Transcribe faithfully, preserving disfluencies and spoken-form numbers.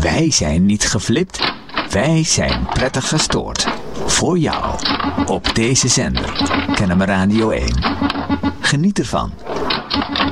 Wij zijn niet geflipt. Wij zijn prettig gestoord. Voor jou. Op deze zender. Kennemer Radio één. Geniet ervan.